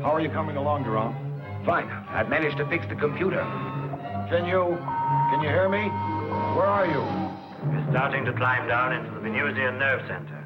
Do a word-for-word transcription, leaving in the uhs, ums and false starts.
How are you coming along, Durand? Fine. I've managed to fix the computer. Can you... can you hear me? Where are you? We're starting to climb down into the Venusian nerve center.